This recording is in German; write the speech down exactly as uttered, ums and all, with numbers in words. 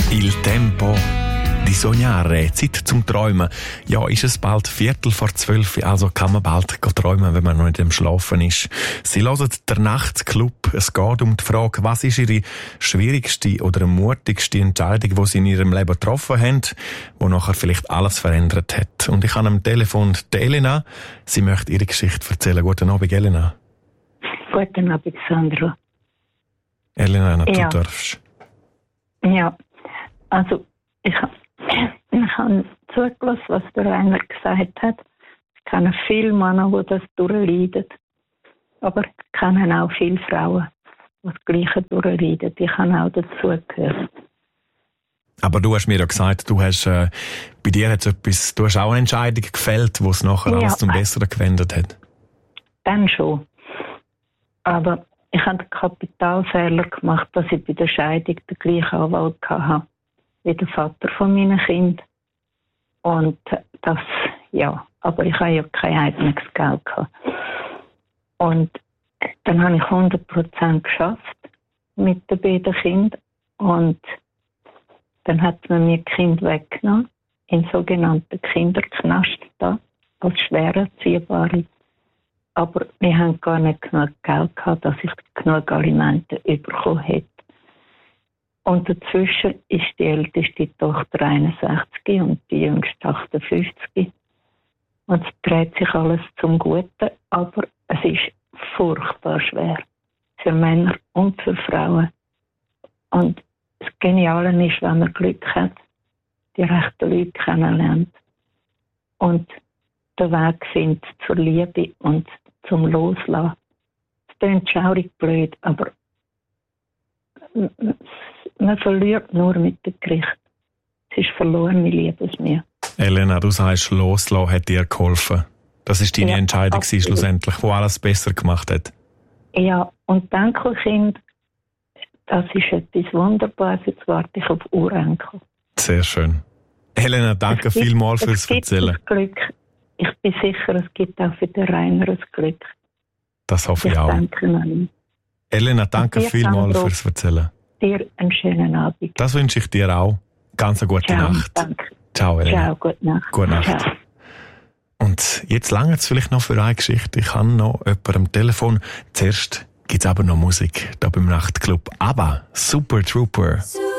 Il tempo di sognare, Zeit zum Träumen. Ja, ist es bald Viertel vor zwölf, also kann man bald träumen, wenn man noch nicht am Schlafen ist. Sie hören den Nachtclub. Es geht um die Frage, was ist Ihre schwierigste oder mutigste Entscheidung, die Sie in Ihrem Leben getroffen haben, die nachher vielleicht alles verändert hat. Und ich habe am Telefon die Elena. Sie möchte ihre Geschichte erzählen. Guten Abend, Elena. Guten Abend, Sandra. Elena, du ja. darfst. Ja, also ich, ich habe zugelassen, was der Rainer gesagt hat. Ich kenne viele Männer, die das durchleiden. Aber ich kenne auch viele Frauen, die das Gleiche durchleiden. Ich habe auch dazugehört. Aber du hast mir ja gesagt, du hast, äh, bei dir hat etwas, du hast auch eine Entscheidung gefällt, die es nachher ja. alles zum Besseren gewendet hat. Dann schon. Aber ich habe den Kapitalfehler gemacht, dass ich bei der Scheidung den gleichen Anwalt hatte wie der Vater von meinen Kindern. Und das, ja, aber ich habe ja kein eigenes Geld gehabt. Und dann habe ich hundert Prozent geschafft mit den beiden Kindern. Und dann hat man mir die Kinder weggenommen, in sogenannten Kinderknast da, als schwer erziehbare. Aber wir haben gar nicht genug Geld gehabt, dass ich genug Alimente bekommen hätte. Und dazwischen ist die älteste Tochter einundsechzig und die jüngste achtundfünfzig. Und es dreht sich alles zum Guten, aber es ist furchtbar schwer. Für Männer und für Frauen. Und das Geniale ist, wenn man Glück hat, die rechten Leute kennenlernt und den Weg findet zur Liebe und zum Loslassen. Es klingt schaurig blöd, aber man verliert nur mit dem Gericht. Es ist verlorene Liebesmühe. Elena, du sagst, loslassen hat dir geholfen. Das ist deine ja, Entscheidung absolut. Schlussendlich, die alles besser gemacht hat. Ja, und Enkelkind, das ist etwas Wunderbares. Jetzt warte ich auf Urenkel. Sehr schön. Elena, danke gibt, vielmals fürs Erzählen. Glück. Ich bin sicher, es gibt auch für den Rainer ein Glück. Das hoffe ich, ich auch. Elena, danke vielmals fürs Erzählen. Dir einen schönen Abend. Das wünsche ich dir auch. Ganz eine gute Ciao, Nacht. Danke. Ciao, Elena. Ciao, gute Nacht. Gute Nacht. Ciao. Und jetzt lange es vielleicht noch für eine Geschichte. Ich habe noch jemanden am Telefon. Zuerst gibt es aber noch Musik hier beim Nachtclub. Aber Super Trooper. Super.